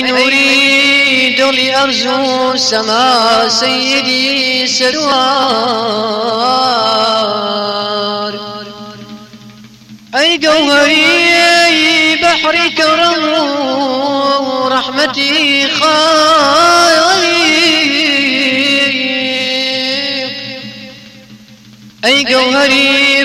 نريد لأرجو سما سيدي سروار أي جوهري أي بحر كرم رحمتي خالي أي جوهري